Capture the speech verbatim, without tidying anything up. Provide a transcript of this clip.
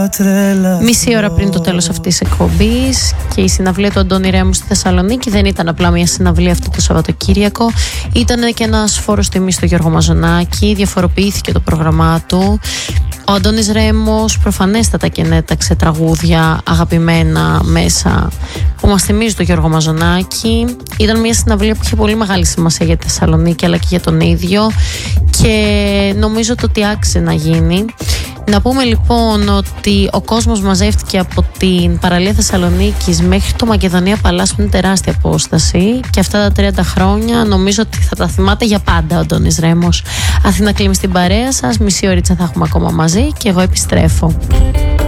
Μισή ώρα πριν το τέλος αυτής της εκπομπής, και η συναυλία του Αντώνη Ρέμου στη Θεσσαλονίκη δεν ήταν απλά μια συναυλία αυτό το Σαββατοκύριακο. Ήταν και ένας φόρος τιμής στο Γιώργο Μαζονάκη. Διαφοροποιήθηκε το πρόγραμμά του. Ο Αντώνης Ρέμος προφανέστατα και ενέταξε τραγούδια αγαπημένα μέσα που μας θυμίζει το Γιώργο Μαζονάκη. Ήταν μια συναυλία που είχε πολύ μεγάλη σημασία για τη Θεσσαλονίκη αλλά και για τον ίδιο, και νομίζω το ότι άξιζε να γίνει. Να πούμε λοιπόν ότι ο κόσμος μαζεύτηκε από την παραλία Θεσσαλονίκης μέχρι το Μακεδονία Παλάς, που είναι τεράστια απόσταση, και αυτά τα τριάντα χρόνια νομίζω ότι θα τα θυμάται για πάντα ο Αντώνης Ρέμος. Αθήνα Κλίμη στην παρέα σας, μισή ωρίτσα θα έχουμε ακόμα μαζί και εγώ επιστρέφω.